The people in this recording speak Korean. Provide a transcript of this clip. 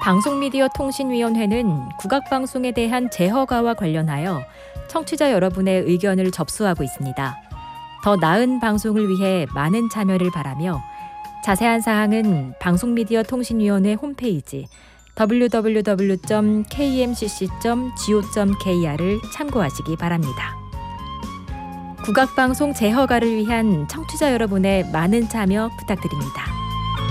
방송미디어통신위원회는 국악방송에 대한 재허가와 관련하여 청취자 여러분의 의견을 접수하고 있습니다. 더 나은 방송을 위해 많은 참여를 바라며 자세한 사항은 방송미디어통신위원회 홈페이지 www.kmcc.go.kr을 참고하시기 바랍니다. 국악방송 재허가를 위한 청취자 여러분의 많은 참여 부탁드립니다.